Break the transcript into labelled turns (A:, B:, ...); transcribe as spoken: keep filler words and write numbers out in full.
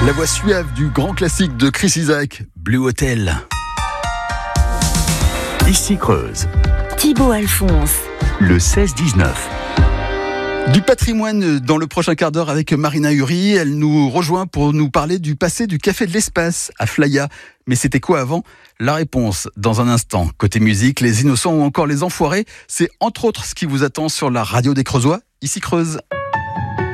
A: La voix suave du grand classique de Chris Isaak, Blue Hotel.
B: Ici Creuse.
C: Thibaut Alphonse.
B: Le seize dix-neuf.
A: Du patrimoine dans le prochain quart d'heure avec Marina Uri. Elle nous rejoint pour nous parler du passé du Café de l'Espace à Flaya. Mais c'était quoi avant ? La réponse dans un instant. Côté musique, les Innocents ou encore les Enfoirés, c'est entre autres ce qui vous attend sur la radio des Creusois, Ici Creuse.